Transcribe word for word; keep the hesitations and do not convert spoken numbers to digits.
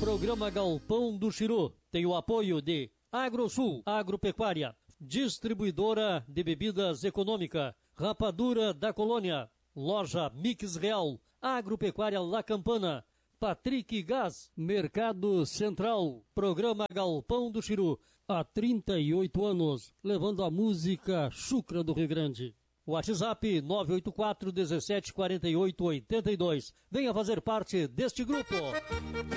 Programa Galpão do Chiru tem o apoio de Agrosul, Agropecuária, Distribuidora de Bebidas Econômica, Rapadura da Colônia, Loja Mix Real, Agropecuária La Campana, Patrick Gás, Mercado Central. Programa Galpão do Chiru, há trinta e oito anos, levando a música chucra do Rio Grande. WhatsApp nove oito quatro, dezessete, quarenta e oito, oitenta e dois. Venha fazer parte deste grupo.